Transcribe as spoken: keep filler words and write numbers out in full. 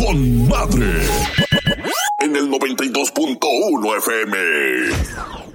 con madre. En el noventa y dos punto uno F M.